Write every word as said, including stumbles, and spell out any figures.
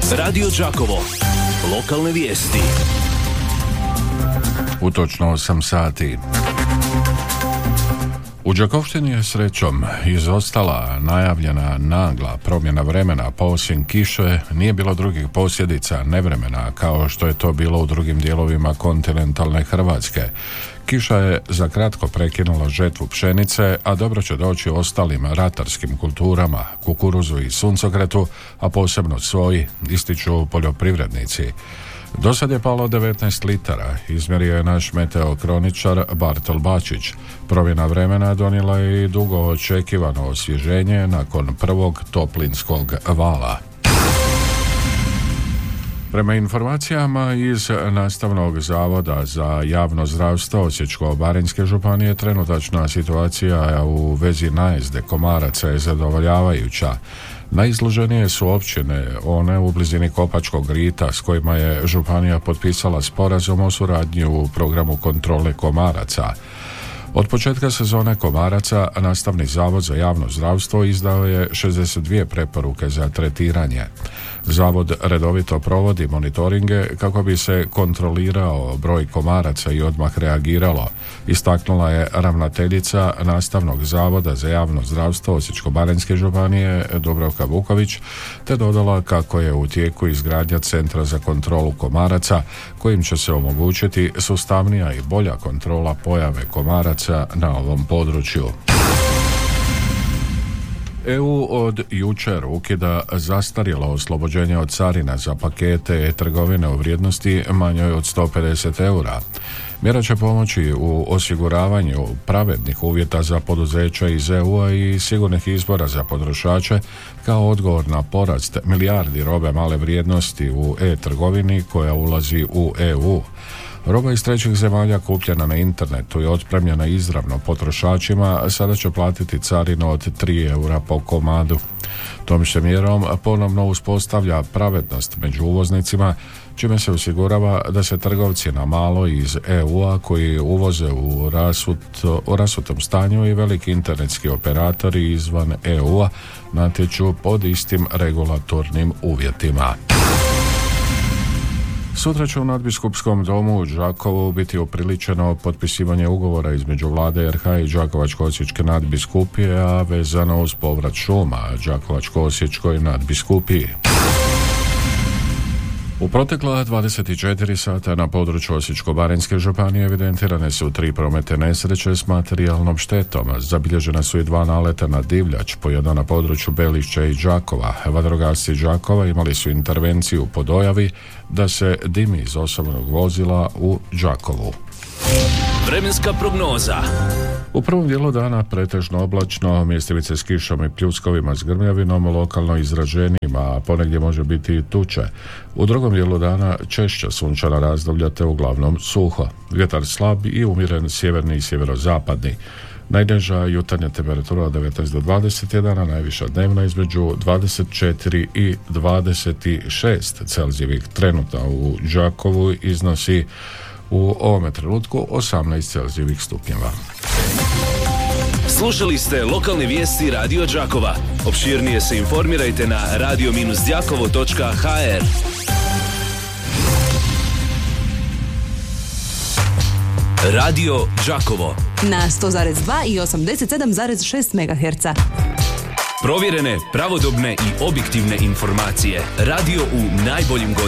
Radio Đakovo. Lokalne vijesti. U točno osam sati. U Đakovštini je srećom izostala najavljena nagla promjena vremena, pa osim kiše nije bilo drugih posljedica nevremena kao što je to bilo u drugim dijelovima kontinentalne Hrvatske. Kiša je za kratko prekinula žetvu pšenice, a dobro će doći ostalim ratarskim kulturama, kukuruzu i suncokretu, a posebno soji, ističu poljoprivrednici. Do sad je palo devetnaest litara, izmjerio je naš meteokroničar Bartol Bačić. Promjena vremena donijela je i dugo očekivano osvježenje nakon prvog toplinskog vala. Prema informacijama iz Nastavnog zavoda za javno zdravstvo Osječko-baranjske županije, trenutačna situacija u vezi najezde komaraca je zadovoljavajuća. Najizloženije su općine, one u blizini Kopačkog rita, s kojima je županija potpisala sporazum o suradnji u programu kontrole komaraca. Od početka sezone komaraca Nastavni zavod za javno zdravstvo izdao je šezdeset dvije preporuke za tretiranje. Zavod redovito provodi monitoringe kako bi se kontrolirao broj komaraca i odmah reagiralo, istaknula je ravnateljica Nastavnog zavoda za javno zdravstvo Osječko-baranjske županije Dubravka Vuković, te dodala kako je u tijeku izgradnja centra za kontrolu komaraca, kojim će se omogućiti sustavnija i bolja kontrola pojave komaraca na ovom području. E U od jučer ukida zastarjelo oslobođenje od carina za pakete trgovine u vrijednosti manjoj od sto pedeset eura. Mjera će pomoći u osiguravanju pravednih uvjeta za poduzeća iz E U-a i sigurnih izbora za potrošače kao odgovor na porast milijardi robe male vrijednosti u e-trgovini koja ulazi u E U. Roba iz trećih zemalja kupljena na internetu i otpremljena izravno potrošačima sada će platiti carinu od tri eura po komadu. Tom se mjerom ponovno uspostavlja pravednost među uvoznicima, čime se osigurava da se trgovci na malo iz E U-a koji uvoze u, rasut, u rasutom stanju i veliki internetski operatori izvan E U-a natječu pod istim regulatornim uvjetima. Sutra će u Nadbiskupskom domu u Đakovu biti upriličeno potpisivanje ugovora između Vlade R H i Đakovačko-osječke nadbiskupije, a vezano uz povrat šuma Đakovačko-osječkoj nadbiskupiji. U protekla dvadeset četiri sata na području Osječko-baranjske županije evidentirane su tri prometne nesreće s materijalnom štetom. Zabilježena su i dva naleta na divljač, po jedno na području Belišća i Đakova. Vatrogasci Đakova imali su intervenciju po dojavi da se dimi iz osobnog vozila u Đakovu. Vremenska prognoza. U prvom dijelu dana pretežno oblačno, mjestimice s kišom i pljuskovima s grmljavinom, lokalno izraženijima, a ponegdje može biti i tuče. U drugom dijelu dana češća sunčana razdoblja te uglavnom suho. Vjetar slab i umjeren sjeverni i sjeverozapadni. Najniža jutarnja temperatura od devetnaest do dvadeset jedan, a najviša dnevna između dvadeset četiri i dvadeset šest Celzijevih. Trenutno u Đakovu iznosi u ovome trenutku osamnaest Celzijevih stupnjeva. Slušali ste lokalne vijesti Radio Đakova. Opširnije se informirajte na radio dash đakovo točka ha er. Radio Đakovo na sto zarez dva i osamdeset sedam zarez šest megaherca. Provjerene, pravodobne i objektivne informacije. Radio u najboljim godinama.